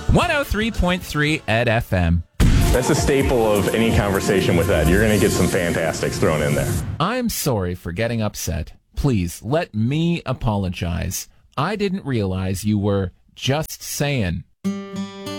103.3 Ed FM. That's a staple of any conversation with Ed. You're going to get some fantastics thrown in there. I'm sorry for getting upset. Please let me apologize. I didn't realize you were just saying.